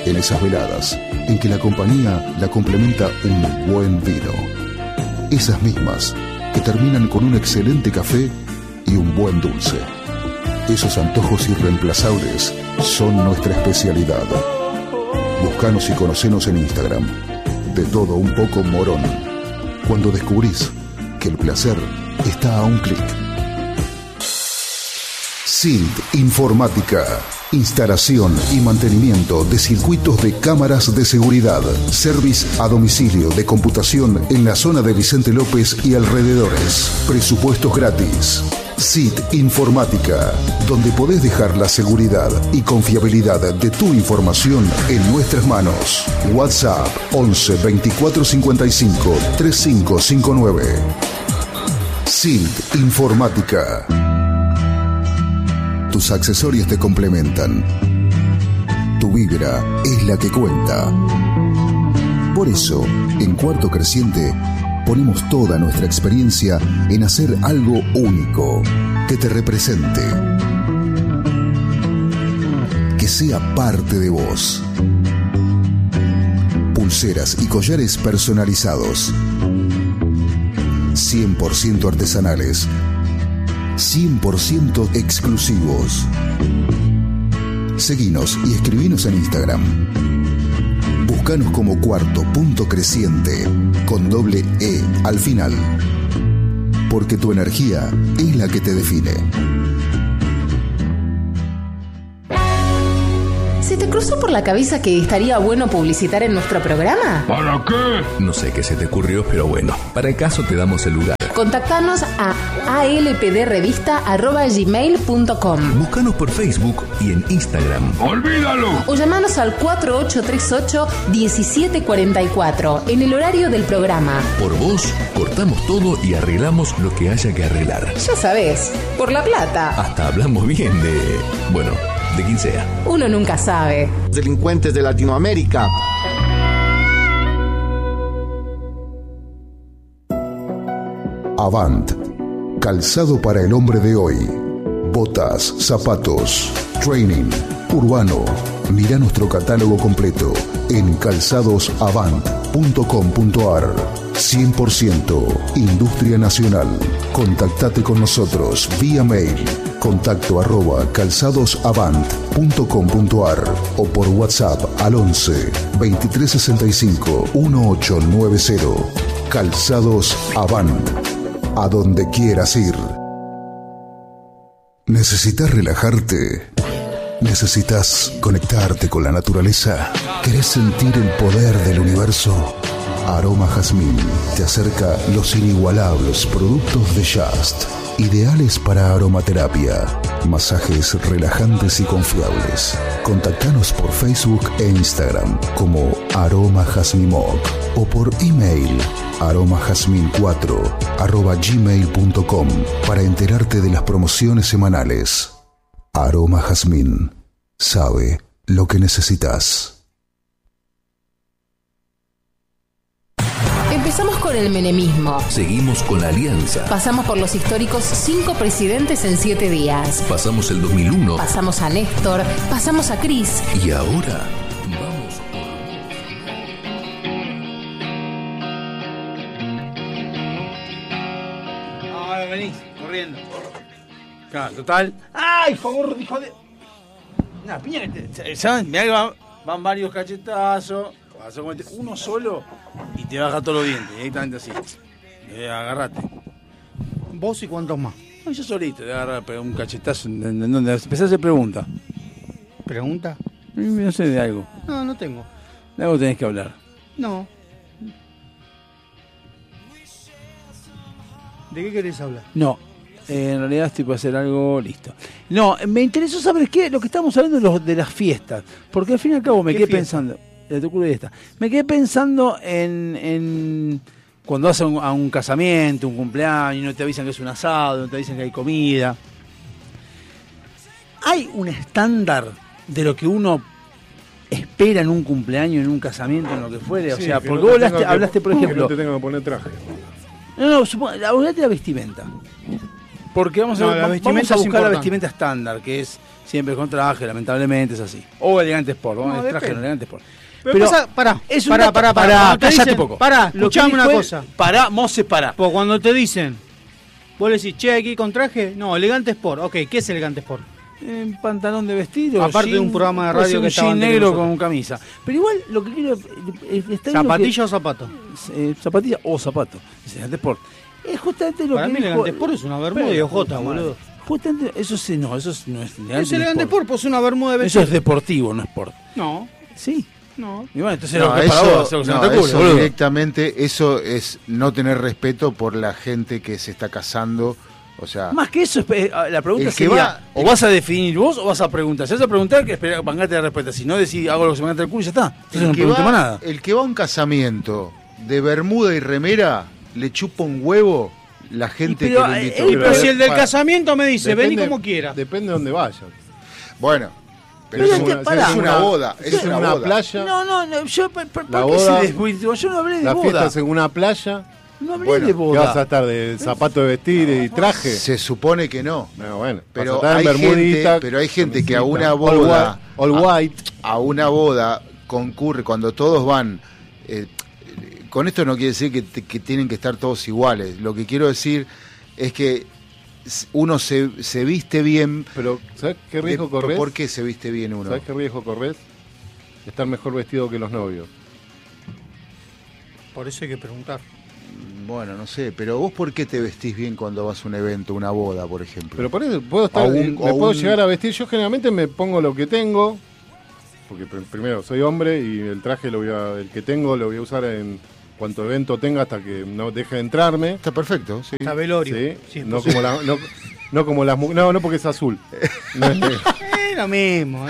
en esas veladas en que la compañía la complementa un buen vino. Esas mismas que terminan con un excelente café y un buen dulce. Esos antojos irreemplazables son nuestra especialidad. Búscanos y conocenos en Instagram. De todo un poco Morón. Cuando descubrís que el placer está a un clic. SINT Informática. Instalación y mantenimiento de circuitos de cámaras de seguridad. Service a domicilio de computación en la zona de Vicente López y alrededores. Presupuestos gratis. SIT Informática, donde podés dejar la seguridad y confiabilidad de tu información en nuestras manos. WhatsApp 11 24 55 3559. SIT Informática. Tus accesorios te complementan. Tu vibra es la que cuenta. Por eso, en Cuarto Creciente, ponemos toda nuestra experiencia en hacer algo único, que te represente, que sea parte de vos. Pulseras y collares personalizados, 100% artesanales, 100% exclusivos. Seguinos y escribinos en Instagram. Búscanos como Cuarto.Creciente con doble E al final. Porque tu energía es la que te define. ¿Se te cruzó por la cabeza que estaría bueno publicitar en nuestro programa? ¿Para qué? No sé qué se te ocurrió, pero bueno, para el caso te damos el lugar. Contactanos a alpdrevista@gmail.com. Búscanos por Facebook y en Instagram. ¡Olvídalo! O llamanos al 4838-1744 en el horario del programa. Por vos, cortamos todo y arreglamos lo que haya que arreglar. Ya sabés, por la plata. Hasta hablamos bien de... bueno, de quien sea. Uno nunca sabe. Delincuentes de Latinoamérica. Avant. Calzado para el hombre de hoy. Botas, zapatos, training, urbano. Mira nuestro catálogo completo en calzadosavant.com.ar. 100% Industria Nacional. Contactate con nosotros vía mail. contacto@calzadosavant.com.ar o por WhatsApp al 11 2365 1890. Calzados Avant. A donde quieras ir. ¿Necesitas relajarte? ¿Necesitas conectarte con la naturaleza? ¿Querés sentir el poder del universo? Aroma Jazmín te acerca los inigualables productos de Just, ideales para aromaterapia, masajes relajantes y confiables. Contactanos por Facebook e Instagram como Aroma Jazmimoc o por email aromajazmin4@gmail.com para enterarte de las promociones semanales. Aroma Jazmín sabe lo que necesitas. Empezamos con el menemismo. Seguimos con la Alianza. Pasamos por los históricos 5 presidentes en 7 días. Pasamos el 2001. Pasamos a Néstor. Pasamos a Cris. Y ahora vamos por... Ah, venís, corriendo. Claro, total. ¡Ay, favor, hijo de... Una piña que te... ¿Saben? Mirá que van varios cachetazos. Uno solo y te baja todos los dientes, directamente así. Agarrate. ¿Vos y cuántos más? No, yo solito, te agarrar un cachetazo. ¿En dónde? Empezás a hacer preguntas. ¿Pregunta? No sé de algo. No, no tengo. De algo tenés que hablar. No. ¿De qué querés hablar? No. En realidad estoy para hacer algo, listo. No, me interesó saber qué, lo que estamos hablando de las fiestas. Porque al fin y al cabo me quedé pensando. Me quedé pensando en cuando vas a un casamiento, un cumpleaños, no te avisan que es un asado, no te avisan que hay comida. ¿Hay un estándar de lo que uno espera en un cumpleaños, en un casamiento, en lo que fuere? Sí, o sea, porque vos hablaste, por ejemplo... Que no te tengo que poner traje. No, hablate de la vestimenta. Porque vamos a buscar la vestimenta estándar, que es Siempre con traje, lamentablemente es así. O elegante sport, No, el traje depende. no elegante sport. Pero pasa, pará, cállate un poco. Pará, Lo que escuchame una dijo él, cosa. Pará, Mose, pará. Porque cuando te dicen, vos le decís, che, aquí con traje, no, elegante sport. Ok, ¿qué es elegante sport? Pantalón de vestir, Aparte de un programa de radio que estaba un antes que negro nosotros. con camisa. Pero igual lo que quiero ¿Zapatilla o zapato? Zapatilla o zapato. Es elegante sport. Es justamente lo Para que mí dijo- elegante sport es una bermuda y ojota, boludo. Justamente eso sí, no, eso no es elegante. Es elegante sport, pues una bermuda de Eso vestir. es deportivo, no sport. No, Sí. no. Y bueno, entonces No, lo que es para eso, vos, eso que se no, te ocurre, eso boludo. directamente, eso es no tener respeto por la gente que se está casando. O sea, Más que eso, la pregunta El que sería, va- o vas a definir vos o vas a preguntar. Si vas a preguntar, que espera, bancate de respuesta. Si no decís, hago lo que se me canta el culo y ya está. Entonces no pregunte más nada. el que va a un casamiento de bermuda y remera, le chupa un huevo la gente Y pero, que le invitó. Pero si el del para- casamiento me dice, Depende- vení como quieras. Depende de dónde vayas. Bueno, pero Pero es, es que, una, pará. es una boda. Es Es en una una boda. playa. No, yo, ¿por La qué boda- se desvirtuó? Yo no hablé de La fiesta boda. es en una playa. No hablé Bueno, de ¿Qué boda. vas a estar de zapato de vestir y traje? Se supone que no. No, bueno, Pero vas a estar en hay bermudita, gente- pero hay gente que a camisita, una boda- all white. A una boda concurre cuando todos van. Con esto no quiere decir que tienen que estar todos iguales. Lo que quiero decir es que uno se viste bien. Pero ¿sabes qué riesgo corres? ¿Por qué se viste bien uno? ¿Sabes qué riesgo corres? Estar mejor vestido que los novios. Por eso hay que preguntar. Bueno, no sé, pero vos ¿por qué te vestís bien cuando vas a un evento, una boda, por ejemplo? Pero por eso puedo estar, O un- me o puedo un- llegar a vestir. Yo generalmente me pongo lo que tengo, porque primero soy hombre y el traje el que tengo lo voy a usar en cuanto evento tenga hasta que no deje de entrarme. Está perfecto, sí. Está velorio. Sí, Sí, no, pues, como no como las mujeres. No, porque es azul. No es negro. es lo mismo.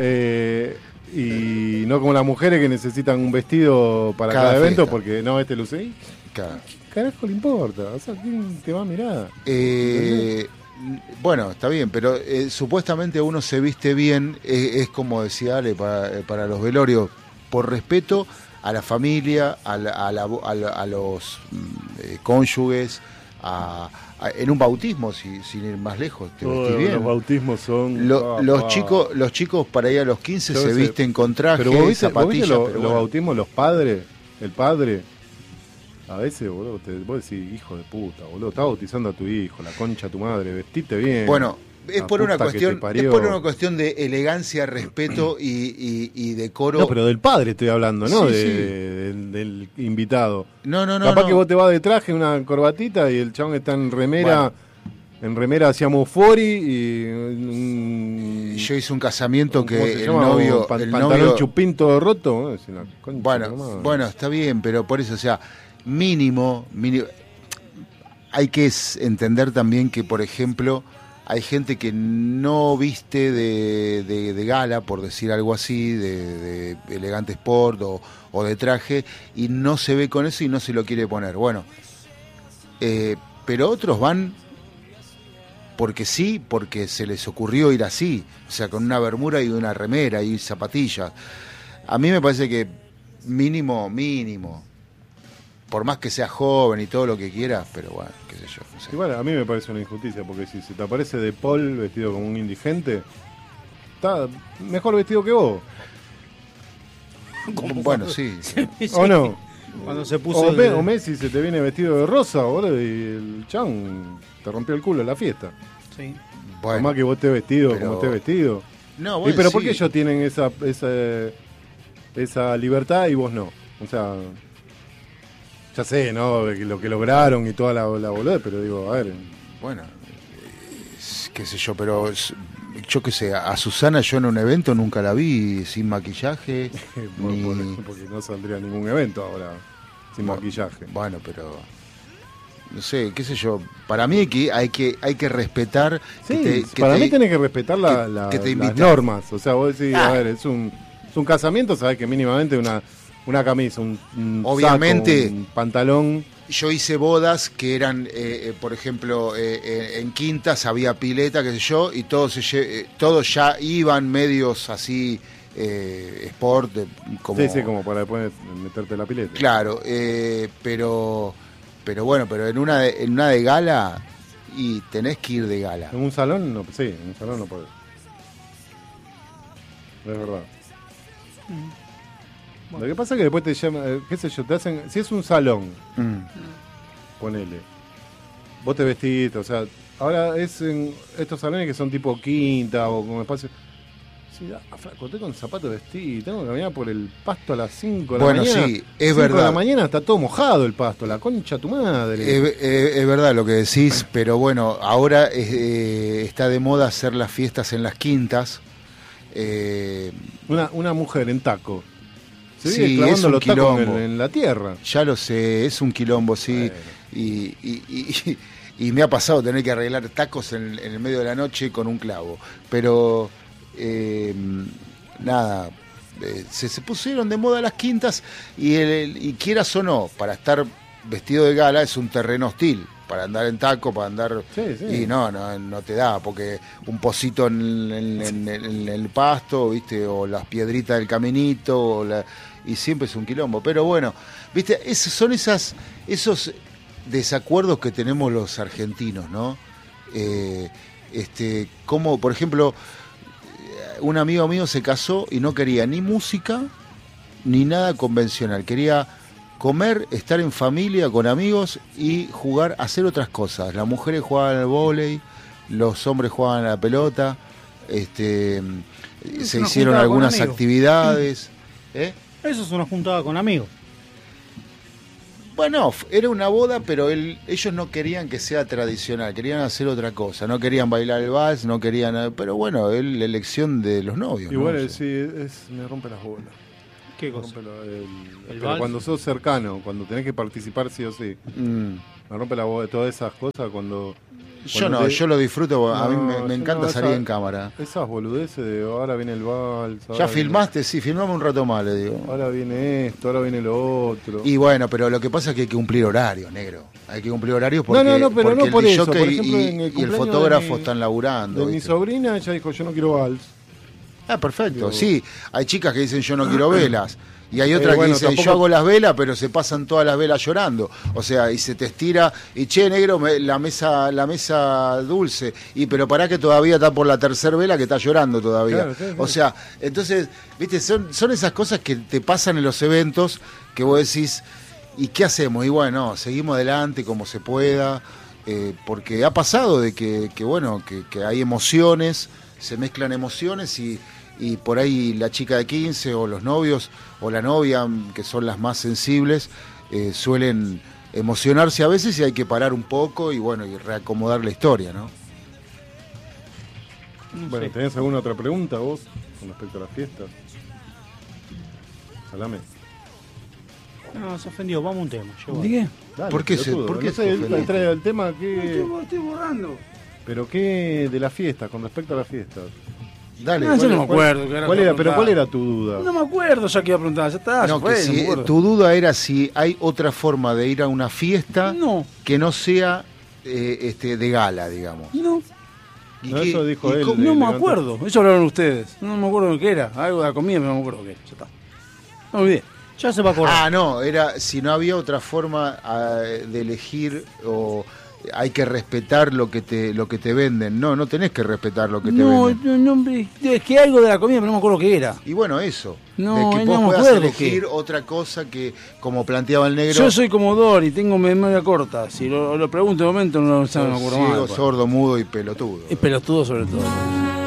Y no como las mujeres que necesitan un vestido para Cada cada evento fiesta. porque no, luce. ¿Y Claro. qué carajo le importa? O sea, ¿quién te va a mirar? Bueno, está bien, pero supuestamente uno se viste bien, es como decía Ale, para los velorios, por respeto a la familia, a los cónyuges, en un bautismo, sin ir más lejos, te vestís bien. Los bautismos son... Los chicos para ir a los 15 se Entonces, visten con traje, Pero vos viste zapatillas, pero los bueno. bautismos, el padre, a veces, boludo, vos decís, hijo de puta, boludo, estás bautizando a tu hijo, la concha de tu madre, vestite bien. Bueno, es La por una puta que te cuestión, parió. es por una cuestión de elegancia, respeto y decoro. No, pero del padre estoy hablando, ¿no? Sí, Del invitado. No, Capaz no. que vos te vas de traje, una corbatita, y el chabón está en remera hacíamos Fori y... Yo hice un casamiento ¿cómo se que el llama? novio... Pantalón chupín todo roto. La concha de la madre. Bueno, está bien, pero por eso, o sea, mínimo, hay que entender también que, por ejemplo, hay gente que no viste de gala, por decir algo así, de elegante sport o de traje, y no se ve con eso y no se lo quiere poner. Bueno, pero otros van porque sí, porque se les ocurrió ir así, o sea, con una bermuda y una remera y zapatillas. A mí me parece que mínimo, por más que sea joven y todo lo que quieras, pero bueno, qué sé yo. No sé. Igual a mí me parece una injusticia, porque si se te aparece De Paul vestido como un indigente, está mejor vestido que vos. Bueno, sí. ¿O no? Cuando se puso O Messi se te viene vestido de rosa, boludo, y el chan te rompió el culo en la fiesta. Sí. Por más que vos estés vestido pero- como estés vestido. No, ¿Y bueno, pero sí. por qué ellos tienen esa libertad y vos no? O sea, ya sé, ¿no? De que lo que lograron y toda la boludez, pero digo, a ver. Bueno, qué sé yo, pero yo qué sé, a Susana yo en un evento nunca la vi sin maquillaje. Porque no saldría a ningún evento ahora sin maquillaje. Bueno, pero no sé, qué sé yo. Para mí hay que respetar. Sí, para mí tenés que respetar que te las invitan. normas. O sea, vos decís, a ver, es un casamiento, sabés que mínimamente una camisa, un Obviamente. saco, un pantalón. Yo hice bodas que eran, por ejemplo, en quintas había pileta, qué sé yo, y todos ya iban medios así, sport, como... Sí, como para después meterte la pileta. Claro, pero bueno, pero en una de gala, y tenés que ir de gala. En un salón no, sí, en un salón no podés. Es verdad. Lo que pasa es que después te llaman, qué sé yo, te hacen, si es un salón, ponele, vos te vestís, o sea, ahora es en estos salones que son tipo quinta o como espacio. Sí, flaco, estoy con zapatos vestidos, tengo que caminar por el pasto a las 5 de la mañana. Bueno, sí, es 5 verdad. de la mañana está todo mojado el pasto, la concha tu madre. Es verdad lo que decís, pero bueno, ahora está de moda hacer las fiestas en las quintas. Una mujer en taco. Se Sí, vive clavando es un los tacos quilombo. en la tierra. Ya lo sé, es un quilombo, sí. Bueno. Y me ha pasado tener que arreglar tacos en el medio de la noche con un clavo. Pero nada, se pusieron de moda las quintas y quieras o no, para estar vestido de gala es un terreno hostil. Para andar en taco, para andar... Sí. Y no te da, porque un pocito en el pasto, ¿viste? O las piedritas del caminito, y siempre es un quilombo. Pero bueno, ¿viste? Son esos desacuerdos que tenemos los argentinos, ¿no? Como, por ejemplo, un amigo mío se casó y no quería ni música ni nada convencional. Quería comer, estar en familia, con amigos y jugar, hacer otras cosas. Las mujeres jugaban al vóley, los hombres jugaban a la pelota, se hicieron algunas actividades. Eso es una juntada con amigos. Bueno, era una boda, pero ellos no querían que sea tradicional, querían hacer otra cosa, no querían bailar el vals, no querían... Pero bueno, es la elección de los novios. Igual, ¿no? sí, me rompe las bolas. ¿Qué cosa? Pero vals? cuando sos cercano, cuando tenés que participar sí o sí. Me rompe la bola de todas esas cosas cuando Yo no, yo lo disfruto, a mí me yo encanta no, salir esa- en cámara. Esas boludeces de ahora viene el vals. ¿Ya ahora filmaste? Sí, filmame un rato más, le digo. ahora viene esto, ahora viene lo otro. Y bueno, pero lo que pasa es que hay que cumplir horarios, negro. Hay que cumplir horarios porque, No, pero porque no el por eso. disjockey Por ejemplo, en el y el cumpleaños fotógrafo de mi- están laburando. De mi ¿viste? sobrina, ella dijo, yo no quiero vals. Ah, perfecto. Digo- Sí, hay chicas que dicen yo no quiero velas. Y hay otras bueno, que dicen tampoco- yo hago las velas, pero se pasan todas las velas llorando. O sea, y se te estira, y che, negro, la mesa dulce. Y pero pará que todavía está por la tercera vela que está llorando todavía. Claro, sí. O sea, entonces, viste, son esas cosas que te pasan en los eventos que vos decís, ¿y qué hacemos? Y bueno, seguimos adelante como se pueda. Porque ha pasado de que hay emociones, se mezclan emociones y por ahí la chica de 15 o los novios o la novia, que son las más sensibles, suelen emocionarse a veces y hay que parar un poco y bueno, y reacomodar la historia, ¿no? Bueno, ¿tenés alguna otra pregunta vos con respecto a las fiestas? Salame. No, se ofendió, vamos a un tema. llevo. ¿De qué? Dale, ¿Por qué pelotudo. por qué No sé, se él ofende? trae el tema que... Estoy borrando. Pero qué de las fiestas, con respecto a las fiestas. Dale. No, yo no me acuerdo. ¿Cuál era tu duda? No me acuerdo ya que iba a preguntar. Ya está, No, ya fue, que no me si, acuerdo. tu duda era si hay otra forma de ir a una fiesta No, que no sea de gala, digamos. no. ¿Y No, qué- eso dijo y él. cómo- No me elegante. acuerdo. Eso hablaron ustedes. No me acuerdo qué era. Algo de la comida, pero no me acuerdo qué era. Ya está. No me olvidé. Ya se va a acordar. Ah, no, era si no había otra forma de elegir o hay que respetar lo que te venden. No tenés que respetar lo que te No, venden. no, es que algo de la comida, pero no me acuerdo qué era. Y bueno, eso. No, de que no vos me puedas acuerdo elegir qué. otra cosa que, como planteaba el negro, Yo soy como Dory, tengo memoria corta. Si lo pregunto de momento, no me acuerdo ciego, más. sordo, mudo y pelotudo. Y pelotudo sobre todo.